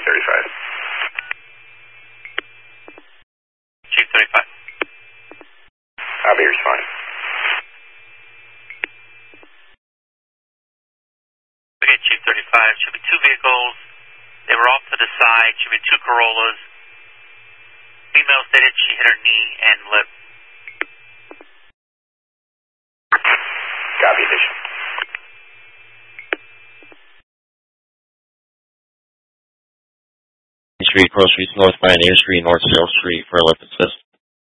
Chief 35. Copy, respond. Okay, Chief 35. Should be two vehicles. They were off to the side. Should be two Corollas. Female stated she hit her knee and lip. Copy, addition. Street, Pearl Street, northbound Air Street, North Sale Street for left assist.